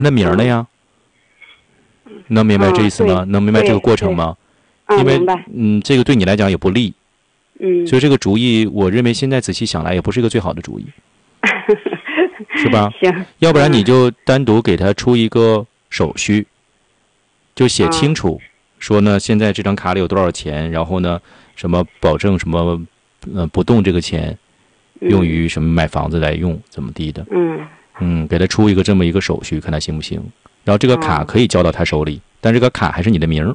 那名儿了呀。能明白这意思吗？能明白这个过程吗？因为这个对你来讲也不利。所以这个主意，我认为现在仔细想来，也不是一个最好的主意，是吧？ 行。 要不然你就单独给他出一个手续，就写清楚，说呢，现在这张卡里有多少钱，然后呢，什么保证什么，不动这个钱，用于什么买房子来用，怎么地的。给他出一个这么一个手续，看他行不行。然后这个卡可以交到他手里，但这个卡还是你的名儿。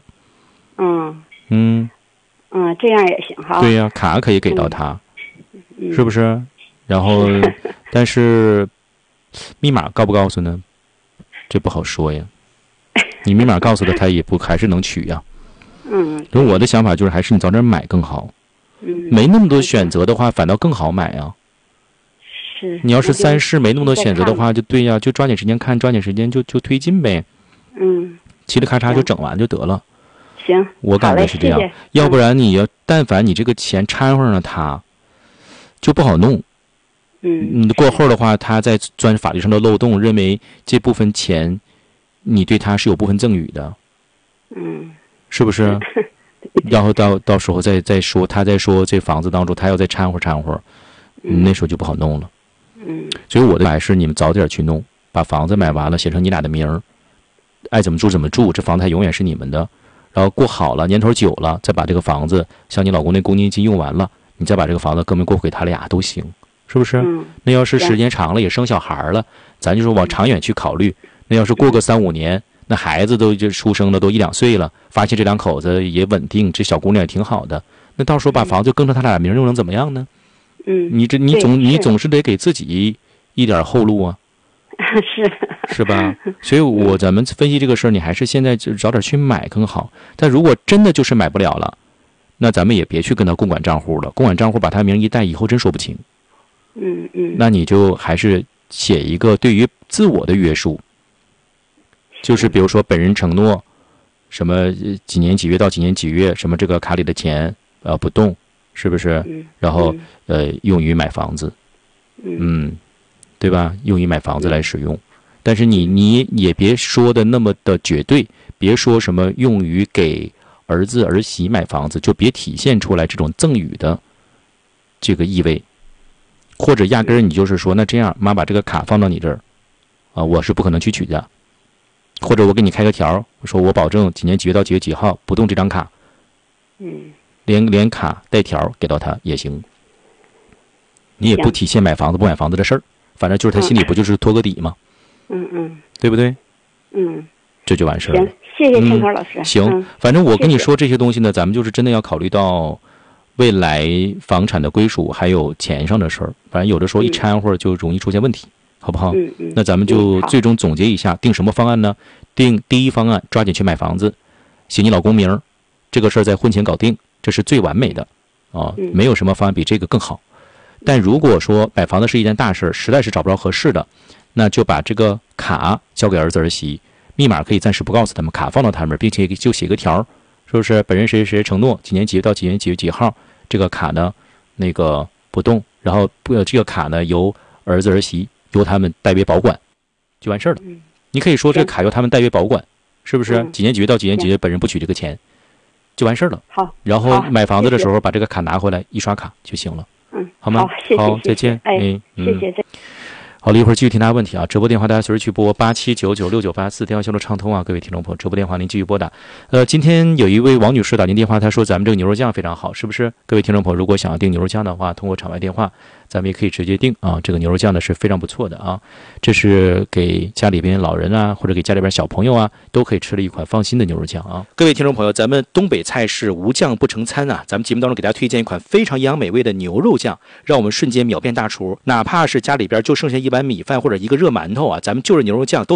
这样也行哈。 对呀，卡可以给到他，是不是？然后，但是密码告不告诉呢？这不好说呀。你密码告诉他也不还是能取呀。所以我的想法就是，还是你早点买更好。没那么多选择的话，反倒更好买啊。 是。 你要是三试没那么多选择的话，就对呀，就抓紧时间看，抓紧时间就推进呗。嘁哩咔嚓就整完就得了。 行， 我感觉是这样。 谢谢。 要不然你要但凡你这个钱掺和上了他，就不好弄。过后的话，他再钻法律上的漏洞，认为这部分钱你对他是有部分赠与的。是不是？然后到时候再说，他再说这房子当中他要再掺和，那时候就不好弄了。所以我的还是你们早点去弄，把房子买完了，写成你俩的名儿，爱怎么住怎么住，这房子还永远是你们的。然后过好了，年头久了，再把这个房子，像你老公那公积金用完了，你再把这个房子更名过户给他俩都行，是不是？那要是时间长了也生小孩了，咱就说往长远去考虑。那要是过个3-5年，那孩子都就出生了，都1-2岁了，发现这两口子也稳定，这小姑娘也挺好的，那到时候把房子更成他俩名又能怎么样呢？你总是得给自己一点后路啊。是吧？所以咱们分析这个事儿，你还是现在就早点去买更好。但如果真的就是买不了了，那咱们也别去跟他共管账户了。共管账户把他名一带，以后真说不清。那你就还是写一个对于自我的约束，就是比如说本人承诺什么几年几月到几年几月，什么这个卡里的钱不动，是不是？然后用于买房子。对吧？用于买房子来使用，但是你也别说的那么的绝对，别说什么用于给儿子儿媳买房子，就别体现出来这种赠与的这个意味，或者压根儿你就是说，那这样妈把这个卡放到你这儿我是不可能去取的，或者我给你开个条，说我保证几年几月到几月几号不动这张卡，连卡带条给到他也行，你也不体现买房子不买房子的事儿。反正就是他心里不就是托个底吗？对不对？这就完事儿了。 行，谢谢陈涛老师。 行，反正我跟你说这些东西呢，咱们就是真的要考虑到未来房产的归属，还有钱上的事儿。反正有的时候一掺和就容易出现问题，好不好？那咱们就最终总结一下，定什么方案呢？定第一方案，抓紧去买房子，写你老公名，这个事儿在婚前搞定，这是最完美的没有什么方案比这个更好。但如果说买房子是一件大事，实在是找不着合适的，那就把这个卡交给儿子儿媳，密码可以暂时不告诉他们，卡放到他们，并且就写个条，是不是？本人谁谁谁承诺几年几月到几年几月几号，这个卡呢那个不动，然后这个卡呢由儿子儿媳由他们代为保管，就完事儿了。你可以说这个卡由他们代为保管，是不是？几年几月到几年几月，本人不取这个钱，就完事儿了。 好， 然后买房子的时候把这个卡拿回来，一刷卡就行了。好吗？好，再见。 谢谢。 好了，一会儿继续听大家问题啊。直播电话大家随时去拨87996984，电话线路畅通啊，各位听众朋友，直播电话您继续拨打。今天有一位王女士打进电话，她说咱们这个牛肉酱非常好，是不是？各位听众朋友，如果想要订牛肉酱的话，通过场外电话，咱们也可以直接订啊。这个牛肉酱呢是非常不错的啊，这是给家里边老人啊，或者给家里边小朋友啊，都可以吃的一款放心的牛肉酱啊。各位听众朋友，咱们东北菜是无酱不成餐啊。咱们节目当中给大家推荐一款非常营养美味的牛肉酱，让我们瞬间秒变大厨。哪怕是家里边就剩下一碗米饭或者一个热馒头啊，咱们就着牛肉酱都